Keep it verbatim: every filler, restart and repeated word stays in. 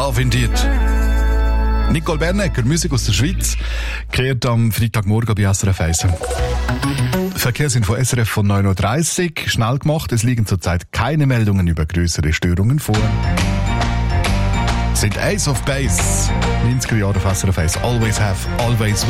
Love Indeed. Nicole Bernecker, Musik aus der Schweiz, kehrt am Freitagmorgen bei S R F eins. Verkehrsinfo S R F von neun Uhr dreißig. Schnell gemacht, es liegen zurzeit keine Meldungen über größere Störungen vor. Sind Ace of Base, neunziger Jahre auf S R F eins. Always have, always